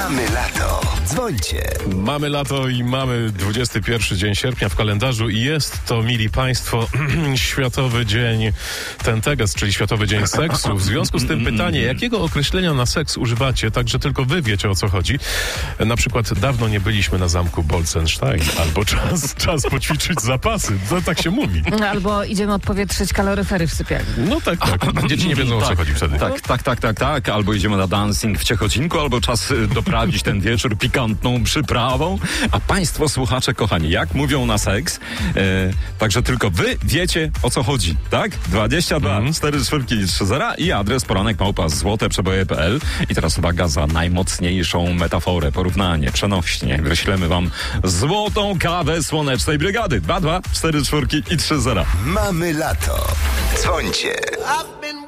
Mamy lato. Dzwońcie. Mamy lato i mamy 21 dzień sierpnia w kalendarzu i jest to, mili Państwo, Światowy Dzień Tenteges, czyli Światowy Dzień Seksu. W związku z tym pytanie, jakiego określenia na seks używacie, tak że tylko wy wiecie, o co chodzi? Na przykład dawno nie byliśmy na zamku Bolzenstein, albo czas poćwiczyć zapasy. To tak się mówi. Albo idziemy odpowietrzyć kaloryfery w sypialni. No tak. Dzieci nie wiedzą, o co chodzi wtedy. Tak. Albo idziemy na dancing w Ciechocinku, albo czas doprawić ten wieczór pikantną przyprawą. A państwo słuchacze, kochani, jak mówią na seks, także tylko wy wiecie, o co chodzi, tak? 22 4430 i adres poranek@złoteprzeboje.pl. I teraz uwaga za najmocniejszą metaforę, porównanie, przenośnie. Wyślemy wam złotą kawę Słonecznej Brygady. 22 44 i 30. Mamy lato. Dzwońcie.